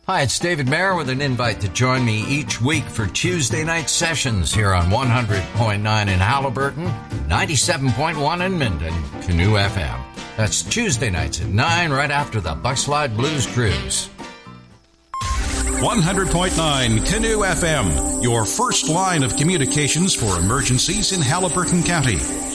Hi, it's David Mayer with an invite to join me each week for Tuesday night sessions here on 100.9 in Halliburton, 97.1 in Minden, Canoe FM. That's Tuesday nights at 9 right after the Buckslide Blues Cruise. 100.9 Canoe FM, your first line of communications for emergencies in Halliburton County.